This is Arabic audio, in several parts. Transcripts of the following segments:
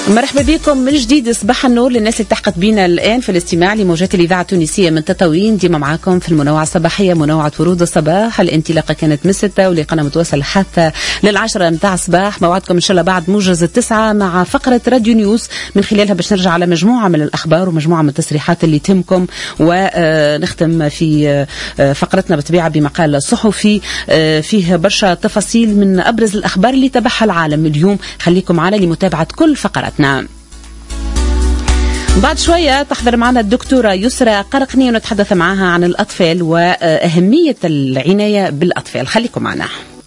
مرحبا بكم من جديد. صباح النور للناس اللي تحقت بينا الآن في الاستماع لموجات الإذاعة التونسية من تطاوين. ديما معاكم في المنوعة الصباحية، منوعة ورود الصباح. الانطلاقة كانت من 6 ولقنا متواصل حتى لل10 متاع الصباح. موعدكم إن شاء الله بعد موجز 9 مع فقرة راديو نيوز، من خلالها باش نرجع على مجموعة من الأخبار ومجموعة من التصريحات اللي تهمكم، ونختم في فقرتنا بطبيعة بمقال صحفي فيه برشا تفاصيل من أبرز الأخبار اللي تبعها العالم اليوم. خليكم معنا لمتابعة كل فقراتنا. بعد شوية تحضر معنا الدكتورة يسرى قرقني ونتحدث معها عن الأطفال وأهمية العناية بالأطفال. خليكم معنا.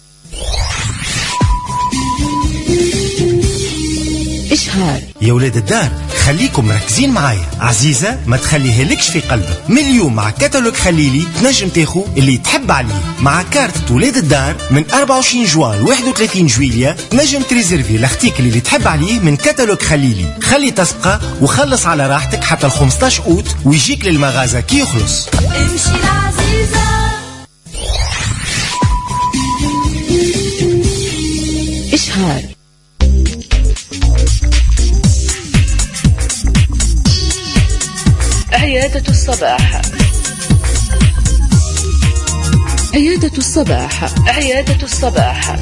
إشهار يا ولاد الدار، خليكم مركزين معايا. عزيزة ما تخليها لكش في قلبك. من اليوم مع كتالوج خليلي تنجم تاخو اللي تحب عليه. مع كارت ولاد الدار من 24 جوان ل 31 جويلية تنجم تريزيرفي لاختيك اللي تحب عليه من كتالوج خليلي. خلي تسبقة وخلص على راحتك حتى 15 أوت ويجيك للمغازة كي يخلص. امشي العزيزة. إشهار عيادة الصباح. عيادة الصباح. عيادة الصباح.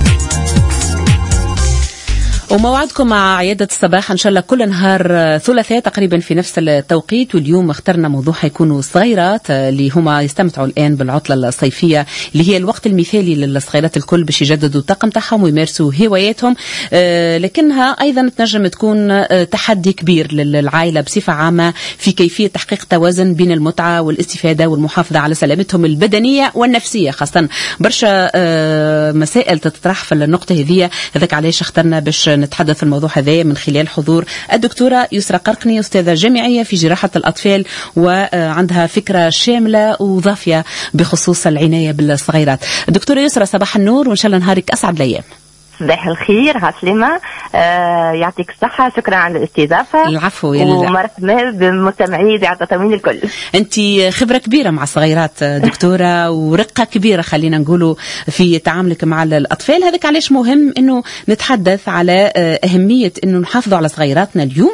وموعدكم مع عيادة الصباح إن شاء الله كل نهار ثلاثاء تقريبا في نفس التوقيت. واليوم اخترنا موضوع حيكونوا الصغيرات اللي هما يستمتعوا الآن بالعطلة الصيفية، اللي هي الوقت المثالي للصغيرات الكل باش يجددوا الطاقم تاعهم ويمارسوا هواياتهم، لكنها أيضا تنجم تكون تحدي كبير للعائلة بصفة عامة في كيفية تحقيق توازن بين المتعة والاستفادة والمحافظة على سلامتهم البدنية والنفسية. خاصة برشا مسائل تتطرح في النقطة هذه، هذاك علاش اخترنا باش نتحدث في الموضوع هذا من خلال حضور الدكتورة يسرى قرقني، أستاذة جامعية في جراحة الأطفال، وعندها فكرة شاملة وضافية بخصوص العناية بالصغيرات. دكتورة يسرى صباح النور وإن شاء الله نهارك أسعد الأيام. صباح الخير، عسلامة. يعطيك الصحة، شكرا على الاستضافة. العفو ومرحبا بمستمعي إذاعة تطاوين الكل. أنت خبرة كبيرة مع الصغيرات دكتورة، ورقة كبيرة خلينا نقولوا في تعاملك مع الأطفال. هذاك علاش مهم إنه نتحدث على أهمية إنه نحافظوا على صغيراتنا اليوم،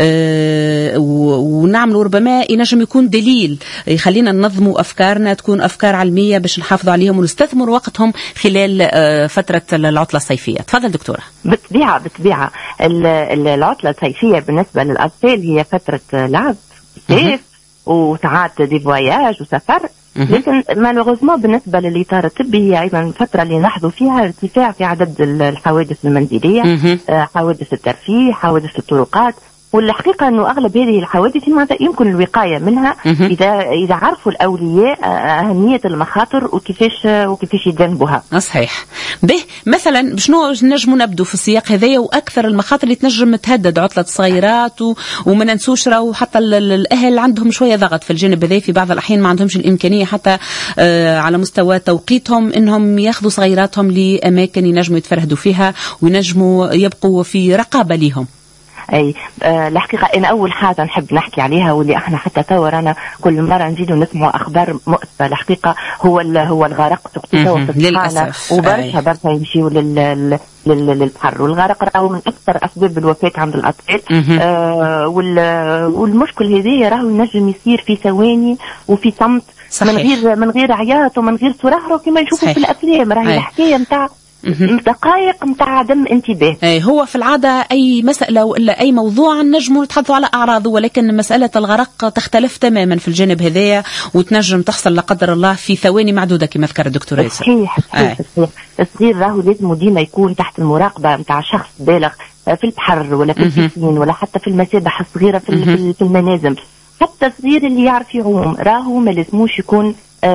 ونعملوا ربما ينجم يكون دليل يخلينا ننظموا أفكارنا، تكون أفكار علمية باش نحافظوا عليهم ونستثمر وقتهم خلال فترة العطلة الصيفية. تفضل دكتورة. بالطبيعة العطلة الصيفية بالنسبة للأطفال هي فترة لعب صيف وساعات دي فواياج وسفر، لكن مالوغوزمون بالنسبة للإطار الطبي هي أيضا فترة اللي نلاحظوا فيها ارتفاع في عدد الحوادث المنزلية، حوادث الترفيه، حوادث الطرقات. والحقيقة أنه أغلب هذه الحوادث يمكن الوقاية منها إذا عرفوا الأولياء أهمية المخاطر وكيفاش يتجنبوها. صحيح. به مثلا بشنو نجموا نبدو في السياق هذايا وأكثر المخاطر اللي تنجم تهدد عطلة الصغيرات، وما ننسوش راهو حتى الأهل عندهم شوية ضغط في الجانب هذا، في بعض الأحيان ما عندهمش الإمكانية حتى على مستوى توقيتهم إنهم ياخذوا صغيراتهم لأماكن ينجموا يتفرهدوا فيها وينجموا يبقوا في رقابة ليهم. اي الحقيقه انا اول حاجه نحب نحكي عليها واللي احنا حتى تورانا كل مره نزيدوا نسمعوا اخبار مؤسفه الحقيقه هو الغرق للاسف، وبرشا يمشيوا للبحر، والغرق راهو من اكثر اسباب الوفاه عند الاطفال. والمشكل هذه راهو ينجم يصير في ثواني وفي صمت، من غير عياط ومن غير صراخ كما نشوفوا في الافلام. راهي الحكايه نتاع دقائق متاع عدم انتباه. هو في العادة أي مسألة ولا أي موضوع نجموا نتحدثوا على أعراضه، ولكن مسألة الغرق تختلف تماما في الجانب هذايا، وتنجم تحصل لا قدر الله في ثواني معدودة كما ذكر الدكتورة يسرى. صحيح. الصغير راهو لازم ديما يكون تحت المراقبة متاع شخص بالغ في البحر ولا في البسين ولا حتى في المسابح الصغيرة في المنازل. حتى الصغير اللي يعرف يعوم راهو ما لازموش يكون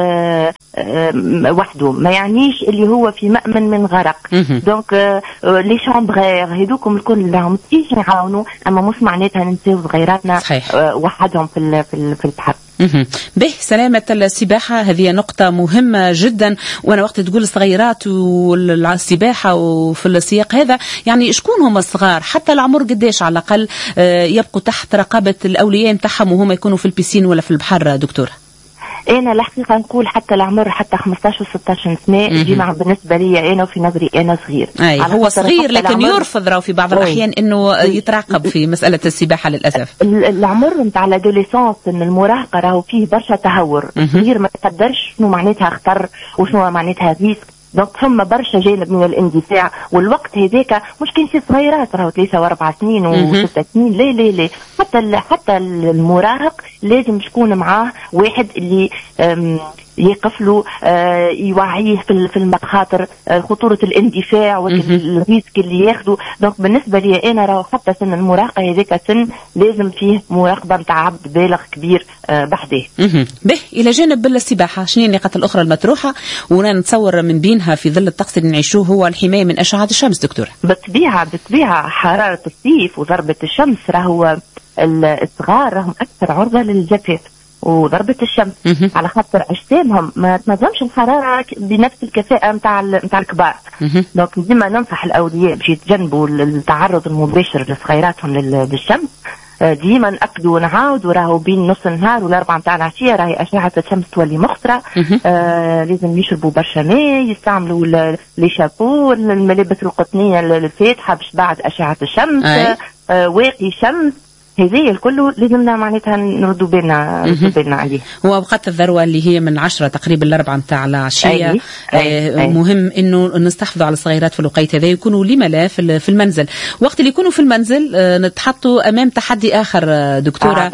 وحده، ما يعنيش اللي هو في مأمن من غرق. دونك لي شامبغير هذوكم الكل اللي راهم تيجي يعاونوا، اما مش معناتها ننساو صغيراتنا وحدهم في البحر. به سلامة السباحة هذه نقطة مهمة جدا. وانا وقت تقول الصغيرات والسباحة وفي السياق هذا، يعني شكون هم الصغار حتى العمر قديش على الأقل يبقوا تحت رقابة الأولياء متاعهم وهم يكونوا في البسين ولا في البحر دكتور؟ انا الحقيقه نقول حتى العمر حتى 15 و 16 سنه ديما بالنسبه لي انا وفي نظري انا صغير. هو صغير لكن يرفض راهو في بعض الاحيان انه يتراقب في مساله السباحه للاسف. العمر نتاع الادوليسونس ان المراهقه راهو فيه برشا تهور. صغير ما يقدرش شنو معناتها خطر وشنو معناتها ريسك. دونك ثم برشا جانب من الاندفاع، والوقت هذاك مش كان شي صغيرات راهو 3 و4 سنين و6 سنين، لا حتى المراهق لازم تكون معاه واحد اللي يقف له يوعيه في المخاطر، خطورة الاندفاع والريسك اللي ياخده. دونك بالنسبة لي أنا راهو حتى سن المراهقة هذاك سن لازم فيه مراقبة متاع عبد بالغ كبير بحداه. به إلى جانب السباحة شنو النقاط الأخرى المطروحة ونتصور من بينها في ظل الطقس اللي نعيشوه هو الحماية من أشعة الشمس دكتورة؟ بالطبيعة حرارة الصيف وضربة الشمس راهو الصغار راهم أكثر عرضة للجفاف وضربة الشمس على خاطر أجسامهم ما تنظمش الحرارة بنفس الكفاءة متاع الكبار. دونك ديما ننصح الأولياء باش يتجنبوا التعرض المباشر لصغيراتهم للشمس. ديما نأكدوا ونعاودوا راهو بين نص النهار والأربعة متاع العشية راهي أشعة الشمس تولي مخطرة. لازم يشربوا برشا ماء، يستعملوا لي شابو، الملابس القطنية الفاتحة باش بعد أشعة الشمس، واقي شمس. هذه الكل لازمنا معناتها نردوا بالنا عليه. وأوقات الذروة اللي هي من 10 تقريبا ل4 متاع العشية مهم إنه نستحفظوا على الصغيرات في الوقت هذا، يكونوا لما لا في المنزل. وقت اللي يكونوا في المنزل نتحطوا أمام تحدي آخر دكتورة،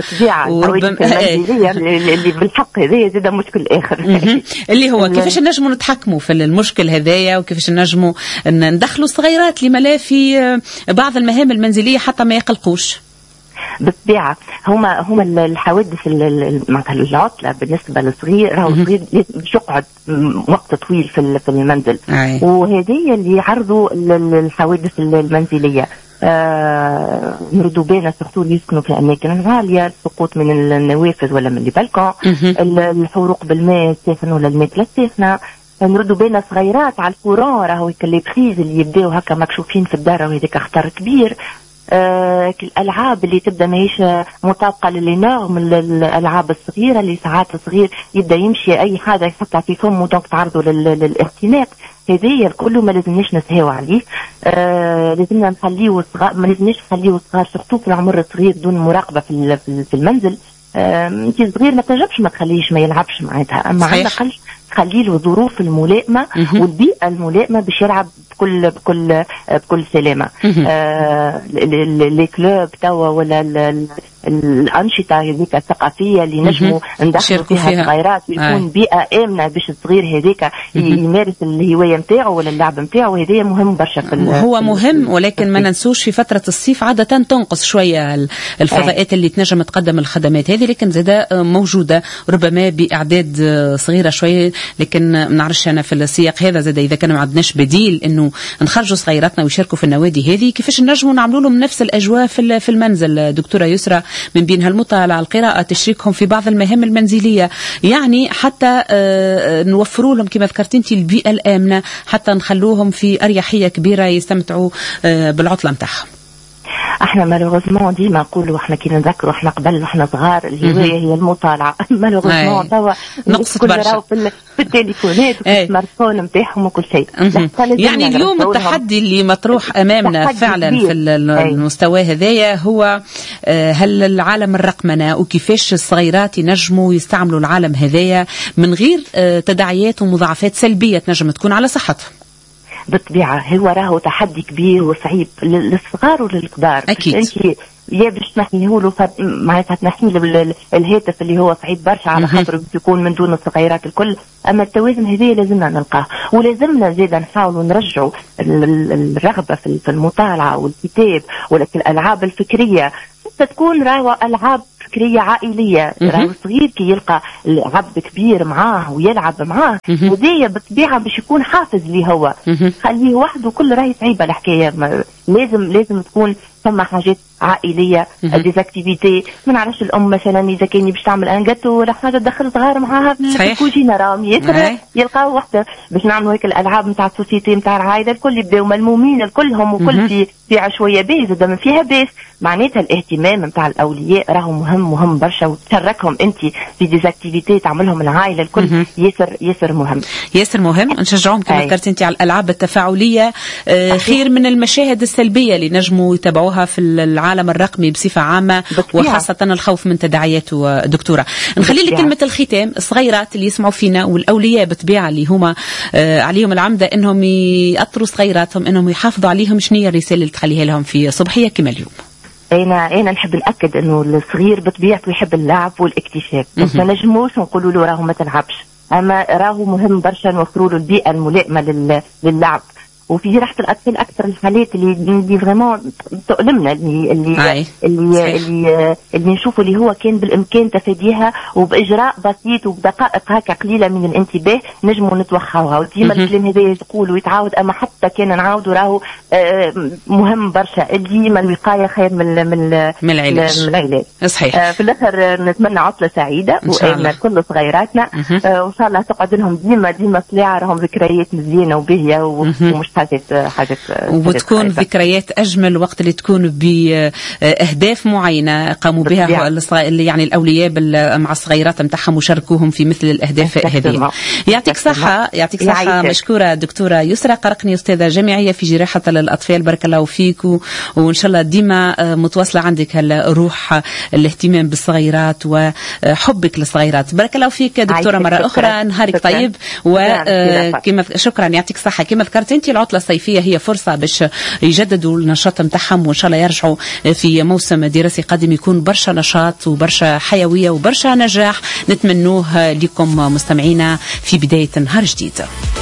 اللي بالحق هذايا زاد مشكل آخر اللي هو كيفاش نجموا نتحكموا في المشكل هذايا، وكيفاش نجموا ندخلوا الصغيرات لما لا في بعض المهام المنزلية حتى ما يقلقوش. بالطبيعة هما الحوادث معناتها العطلة بالنسبة للصغير راهو الصغير باش يقعد وقت طويل في المنزل، وهذه اللي يعرضوا الحوادث المنزلية. نردوا بالنا سورتو اللي يسكنوا في اماكن عاليه، السقوط من النوافذ ولا من البلكون، الحروق بالماء الساخن ولا الماء الساخنه. نردوا بالنا صغيرات على الكورون راهو الكليبريز اللي يبداو هكا مكشوفين في الدار وهذاك خطر كبير. الألعاب اللي تبدأ ماهيش مطابقة للنورم، الألعاب الصغيرة اللي ساعات الصغير يبدأ يمشي أي حاجة يحطها في فمه دونك تعرضه للاختناق. هذه الكل ما لازمناش نسهوا عليه. لازمنا نخليه الصغار، ما لازمناش نخليه الصغار سورتو في العمر الصغير دون مراقبة في المنزل. انت صغير ما تنجمش ما تخليش ما يلعبش معناتها، اما على الاقل خلي له الظروف الملائمه والبيئه الملائمه باش يلعب بكل سلامه. لي كلوب توا ولا الأنشطة هذيك الثقافية اللي نجموا ندخلوا فيها الصغيرات ويكون بيئة آمنة باش الصغير هذيك يمارس الهواية نتاعو ولا اللعب نتاعو. هذه مهم برشا هو مهم، ولكن ما ننسوش في فترة الصيف عادة تنقص شوية الفضاءات اللي تنجم تقدم الخدمات هذه، لكن زادة موجودة ربما بأعداد صغيرة شوية. لكن ما نعرفش أنا في السياق هذا زادة إذا كانوا ما عندناش بديل إنه نخرجوا صغيراتنا ويشاركوا في النوادي هذه، كيفاش نجموا نعملوا لهم نفس الأجواء في المنزل دكتورة يسرى، من بينها المطالعة، القراءة، تشريكهم في بعض المهام المنزلية، يعني حتى نوفروا لهم كما ذكرت انت البيئة الآمنة حتى نخلوهم في أريحية كبيرة يستمتعوا بالعطلة متاعهم. احنا مالوغوزمون ديما نقولوا احنا كي نذكروا احنا قبل واحنا صغار الهوايه هي المطالعه. مالوغوزمون توا نقصت برشا في التليفونات وفي السمارت فون نتاعهم وكل شيء. يعني اليوم التحدي اللي مطروح امامنا فعلا في المستوى هذايا هو هل العالم الرقمنه وكيفاش الصغيرات ينجموا يستعملوا العالم هذايا من غير تداعيات ومضاعفات سلبيه تنجم تكون على صحتهم. بالطبيعة هو راهو تحدي كبير وصعيب للصغار وللكبار. أكيد. انت يا باش تنحيه له معناتها تنحيه الهاتف اللي هو صعيب برشا على خاطر يكون من دون الصغيرات الكل، اما التوازن هذه لازمنا نلقاه، ولازمنا زيدا نحاولوا نرجعوا الرغبة في المطالعة والكتاب ولكن الألعاب الفكرية تكون راهو ألعاب فكرية عائلية. راهو الصغير كي يلقى عبد كبير معاه ويلعب معاه ودي بالطبيعة باش يكون حافز ليه هو. خليه وحده كل راهي صعيبة الحكاية. لازم تكون ثم حاجات عائليه، ديزاكتيفيتي. ما نعرفش الام مثلا اذا كان باش تعمل ان جاتو ولا حاجه تدخل صغار معاها في الكوجينه، راهم ياسر يلقاو وحده باش نعملوا هيك الالعاب نتاع السوسيتي نتاع العائله الكل يبداو ملمومين الكلهم وكل في عشوائيه باهي زاد ما فيها باس. معناتها الاهتمام نتاع الاولياء راهو مهم برشا، وتشاركهم انت في ديزاكتيفيتي تعملهم العائله الكل ياسر مهم. ياسر مهم. نشجعهم كما ذكرت انت على الالعاب التفاعليه، خير من المشاهد السلبيه اللي نجموا يتابعوها في العالم الرقمي بصفه عامه، وخاصه الخوف من تداعياته. دكتوره نخلي لك كلمه الختام. الصغيرات اللي يسمعوا فينا والاولياء بالطبيعه اللي هما عليهم العمده انهم يأطروا صغيراتهم، انهم يحافظوا عليهم، شنو هي الرساله اللي تخليها لهم في صباحيه كما اليوم؟ انا نحب ناكد انه الصغير بطبيعته يحب اللعب والاكتشاف، ما نجموش نقولوا له راهو ما تلعبش، اما راهو مهم برشا نوفروا له البيئه الملائمه للعب. وفي راحه الاطفال اكثر الحالات اللي فريمون تؤلمنا اللي نشوفوا اللي هو كان بالامكان تفاديها، وباجراء بسيط وبدقائق هكا قليله من الانتباه نجموا نتوخاوها. وديما الكلام هذا يقول ويتعاود، اما حتى كان نعاودوا راهو مهم برشا. ديما الوقايه خير من العلاج. صحيح. في الاخر نتمنى عطله سعيده وامنا كل صغيراتنا، وان شاء الله تقعد لهم ديما طلع راهم ذكريات مزيانه وباهيه ومش حاجات وتكون ذكريات أجمل وقت اللي تكون بأهداف معينة قاموا بها يعني الأولياء مع الصغيرات متاعهم وشاركوهم في مثل الأهداف هذه. يعطيك صحة مشكورة دكتورة يسرى قرقني، أستاذة جامعية في جراحة الأطفال. بارك الله فيك، وإن شاء الله ديما متواصلة عندك الروح الاهتمام بالصغيرات وحبك للصغيرات. بارك الله فيك دكتورة مرة أخرى، نهارك طيب. وكما شكرا يعطيك صحة. كما ذكرت أنت العطلة الصيفية هي فرصة باش يجددوا النشاط متاعهم، وإن شاء الله يرجعوا في موسم دراسي قادم يكون برشا نشاط وبرشا حيوية وبرشا نجاح نتمنوه لكم مستمعينا في بداية نهار جديد.